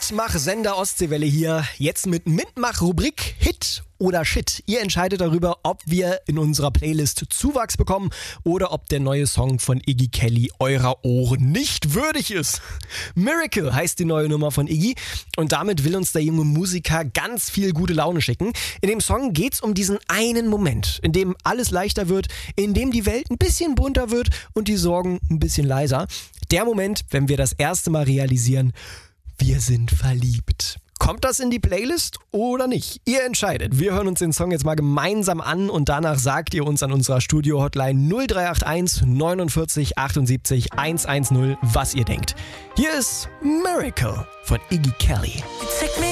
Mitmach-Sender Ostseewelle hier. Jetzt mit Mitmach-Rubrik Hit oder Shit. Ihr entscheidet darüber, ob wir in unserer Playlist Zuwachs bekommen oder ob der neue Song von Iggy Kelly eurer Ohren nicht würdig ist. Miracle heißt die neue Nummer von Iggy und damit will uns der junge Musiker ganz viel gute Laune schicken. In dem Song geht's um diesen einen Moment, in dem alles leichter wird, in dem die Welt ein bisschen bunter wird und die Sorgen ein bisschen leiser. Der Moment, wenn wir das erste Mal realisieren, wir sind verliebt. Kommt das in die Playlist oder nicht? Ihr entscheidet. Wir hören uns den Song jetzt mal gemeinsam an und danach sagt ihr uns an unserer Studio-Hotline 0381 49 78 110, was ihr denkt. Hier ist Miracle von Iggy Kelly.